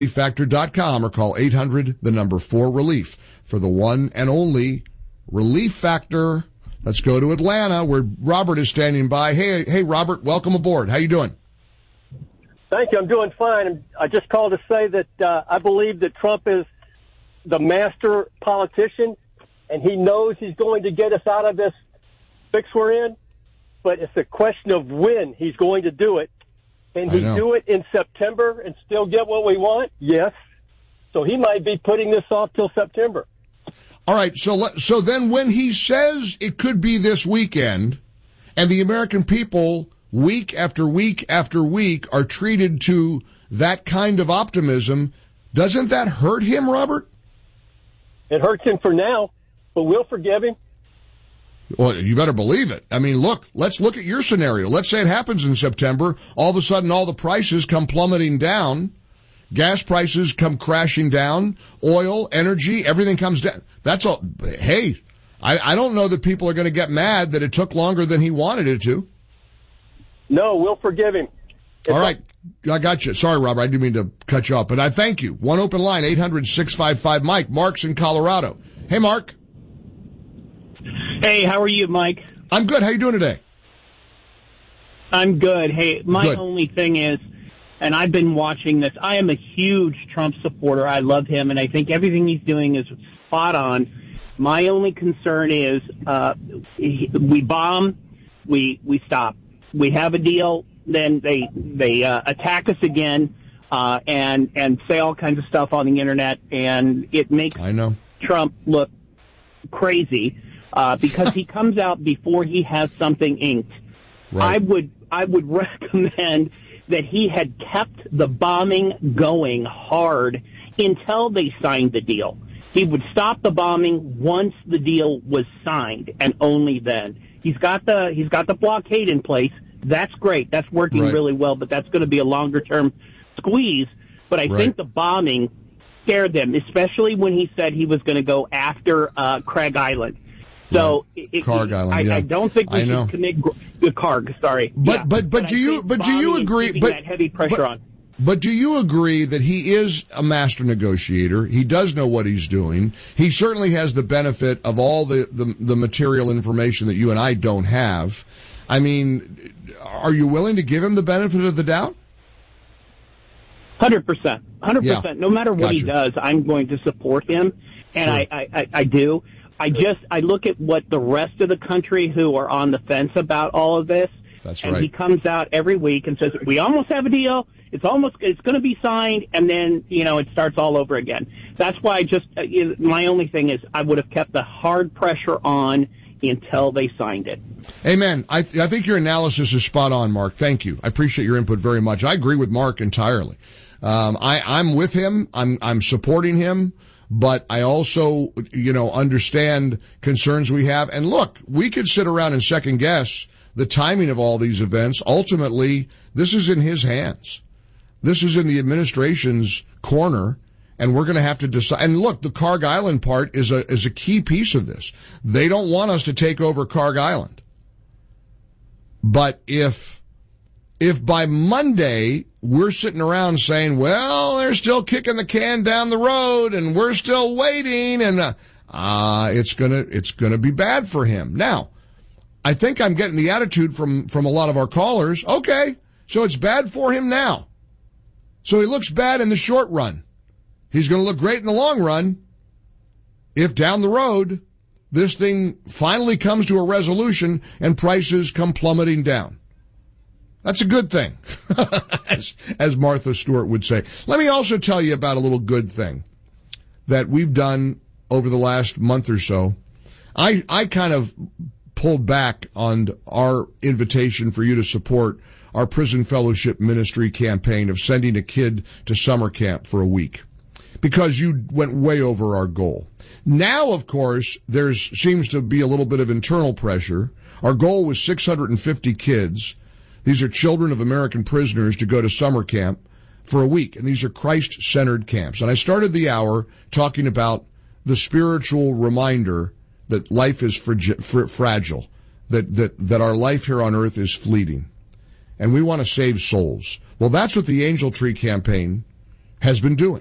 ReliefFactor.com or call 800-4RELIEF for the one and only Relief Factor. Let's go to Atlanta where Robert is standing by. Hey, Robert, welcome aboard. How you doing? Thank you. I'm doing fine. I just called to say that I believe that Trump is the master politician, and he knows he's going to get us out of this fix we're in, but it's a question of when he's going to do it. Can he do it in September and still get what we want? Yes. So he might be putting this off till September. All right, so then when he says it could be this weekend, and the American people week after week after week are treated to that kind of optimism, doesn't that hurt him, Robert? It hurts him for now, but we'll forgive him. Well, you better believe it. I mean, let's look at your scenario. Let's say it happens in September. All of a sudden, all the prices come plummeting down. Gas prices come crashing down. Oil, energy, everything comes down. That's all. Hey, I don't know that people are going to get mad that it took longer than he wanted it to. No, we'll forgive him. All right. I got you. Sorry, Robert. I didn't mean to cut you off, but I thank you. One open line, 800-655-MIKE. Mark's in Colorado. Hey, Mark. Hey, how are you, Mike? I'm good. How you doing today? I'm good. Hey, my only thing is, and I've been watching this, I am a huge Trump supporter. I love him, and I think everything he's doing is spot on. My only concern is we bomb, we stop. We have a deal, then they attack us again and say all kinds of stuff on the Internet, and it makes Trump look crazy. Because he comes out before he has something inked. Right. I would recommend that he had kept the bombing going hard until they signed the deal. He would stop the bombing once the deal was signed, and only then. He's got the blockade in place. That's great. That's working really well, but that's going to be a longer term squeeze. But I think the bombing scared them, especially when he said he was going to go after Craig Island. So Karg Island, I don't think we should commit the Karg. Sorry, but do you agree? That heavy pressure on. But do you agree that he is a master negotiator? He does know what he's doing. He certainly has the benefit of all the material information that you and I don't have. I mean, are you willing to give him the benefit of the doubt? 100%. 100%. No matter what he does, I'm going to support him, and I do. I look at what the rest of the country who are on the fence about all of this. That's and he comes out every week and says, we almost have a deal. It's going to be signed. And then, it starts all over again. That's why my only thing is I would have kept the hard pressure on until they signed it. Amen. I think your analysis is spot on, Mark. Thank you. I appreciate your input very much. I agree with Mark entirely. I'm with him. I'm supporting him. But I also, understand concerns we have. And look, we could sit around and second guess the timing of all these events. Ultimately, this is in his hands. This is in the administration's corner, and we're going to have to decide. And look, the Karg Island part is a key piece of this. They don't want us to take over Karg Island. But if by Monday we're sitting around saying, well, they're still kicking the can down the road and we're still waiting, and it's gonna be bad for him. Now, I think I'm getting the attitude from a lot of our callers. Okay, so it's bad for him now. So he looks bad in the short run. He's going to look great in the long run if down the road this thing finally comes to a resolution and prices come plummeting down. That's a good thing, as Martha Stewart would say. Let me also tell you about a little good thing that we've done over the last month or so. I kind of pulled back on our invitation for you to support our prison fellowship ministry campaign of sending a kid to summer camp for a week because you went way over our goal. Now, of course, there seems to be a little bit of internal pressure. Our goal was 650 kids. These are children of American prisoners to go to summer camp for a week, and these are Christ-centered camps. And I started the hour talking about the spiritual reminder that life is fragile, that our life here on earth is fleeting, and we want to save souls. Well, that's what the Angel Tree campaign has been doing.